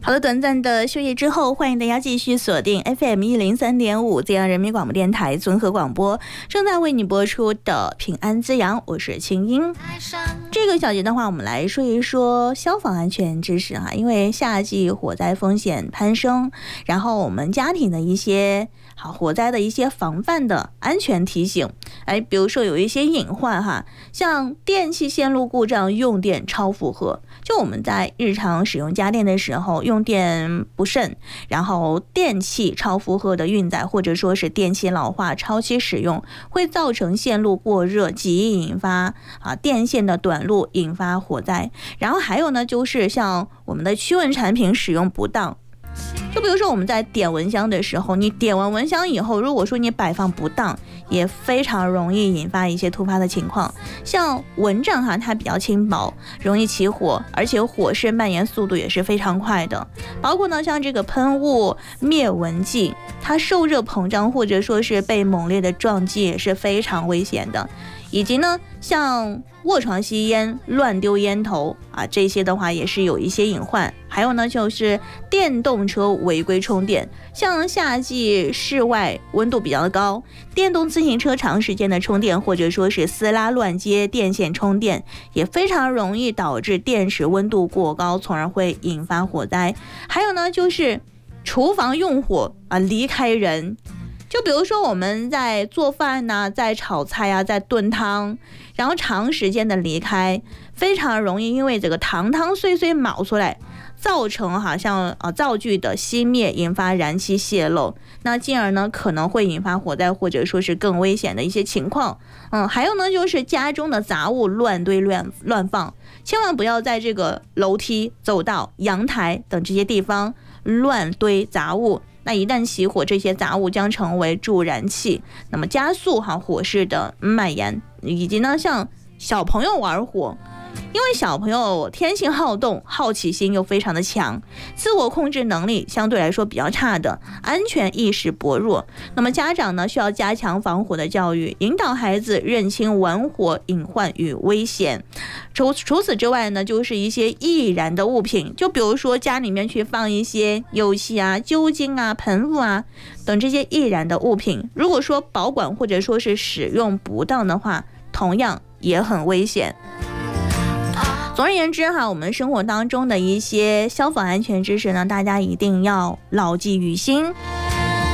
好了，短暂的休息之后，欢迎大家继续锁定 FM103.5 浙江人民广播电台综合广播，正在为你播出的平安滋养，我是清音。这个小节的话，我们来说一说消防安全知识哈，因为夏季火灾风险攀升，然后我们家庭的一些火灾的一些防范的安全提醒，比如说有一些隐患哈，像电气线路故障、用电超负荷，就我们在日常使用家电的时候用电不慎，然后电器超负荷的运载，或者说是电器老化、超期使用，会造成线路过热，极易引发电线的短路，引发火灾。然后还有呢，就是像我们的驱蚊产品使用不当。就比如说我们在点蚊香的时候，你点完蚊香以后，如果说你摆放不当，也非常容易引发一些突发的情况。像蚊帐它比较轻薄，容易起火，而且火势蔓延速度也是非常快的。包括呢像这个喷雾、灭蚊剂，它受热膨胀或者说是被猛烈的撞击也是非常危险的。以及呢像卧床吸烟、乱丢烟头这些的话也是有一些隐患。还有呢就是电动车违规充电，像夏季室外温度比较高，电动自行车长时间的充电，或者说是撕拉乱接电线充电，也非常容易导致电池温度过高，从而会引发火灾。还有呢就是厨房用火离开人，就比如说我们在做饭在炒菜在炖汤，然后长时间的离开，非常容易因为这个汤碎碎冒出来，造成好像灶具的熄灭，引发燃气泄漏，那进而呢可能会引发火灾，或者说是更危险的一些情况。还有呢就是家中的杂物乱堆乱放，千万不要在这个楼梯、走道、阳台等这些地方乱堆杂物。那一旦起火，这些杂物将成为助燃器，那么加速火势的蔓延。以及呢像小朋友玩火，因为小朋友天性好动，好奇心又非常的强，自我控制能力相对来说比较差的，安全意识薄弱。那么家长呢需要加强防火的教育，引导孩子认清玩火隐患与危险。除此之外呢，就是一些易燃的物品，就比如说家里面去放一些油漆酒精喷雾等这些易燃的物品，如果说保管或者说是使用不当的话，同样也很危险。总而言之我们生活当中的一些消防安全知识呢，大家一定要牢记于心。